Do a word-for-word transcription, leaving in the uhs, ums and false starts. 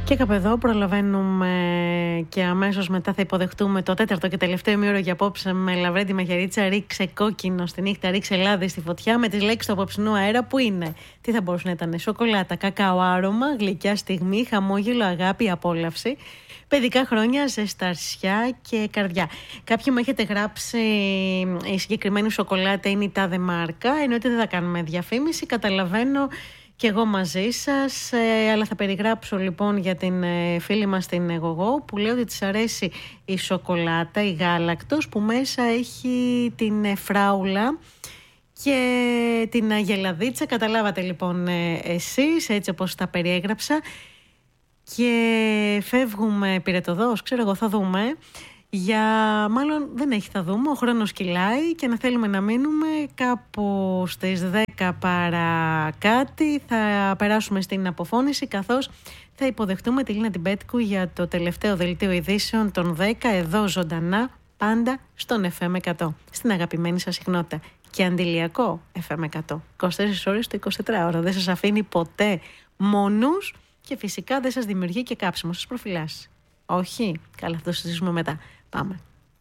Και κάπου εδώ προλαβαίνουμε και αμέσως μετά θα υποδεχτούμε το τέταρτο και τελευταίο ημίωρο για απόψε με Λαβρέντη Μαχαιρίτσα. Ρίξε κόκκινο στη νύχτα, ρίξε λάδι στη φωτιά, με τις λέξεις του απόψινού αέρα που είναι. Τι θα μπορούσε να ήταν? Σοκολάτα, κακάο, άρωμα, γλυκιά στιγμή, χαμόγελο, αγάπη, απόλαυση. Παιδικά χρόνια, ζεσταρσιά και καρδιά. Κάποιοι μου έχετε γράψει η συγκεκριμένη σοκολάτα είναι η τάδε μάρκα, εννοείται δεν θα κάνουμε διαφήμιση, καταλαβαίνω και εγώ μαζί σας, ε, αλλά θα περιγράψω λοιπόν για την ε, φίλη μας την Γογό που λέει ότι της αρέσει η σοκολάτα, η γάλακτος που μέσα έχει την ε, φράουλα και την αγελαδίτσα. Καταλάβατε λοιπόν ε, εσείς έτσι όπως τα περιέγραψα. Και φεύγουμε πυρετοδός, ξέρω εγώ, θα δούμε. Για μάλλον δεν έχει, θα δούμε, ο χρόνος κυλάει και να θέλουμε να μείνουμε κάπου στις δέκα παρά κάτι θα περάσουμε στην αποφώνηση, καθώς θα υποδεχτούμε τη Λίνα Τιμπέτκου για το τελευταίο δελτίο ειδήσεων των δέκα εδώ ζωντανά, πάντα στον εφ εμ εκατό, στην αγαπημένη σας συχνότητα και αντιλιακό εφ εμ εκατό, είκοσι τέσσερις ώρες το εικοσιτετράωρο, δεν σας αφήνει ποτέ μόνους και φυσικά δεν σας δημιουργεί και κάψιμο, σας προφυλάσσει. Όχι, καλά, θα το συζητήσουμε μετά. Πάμε.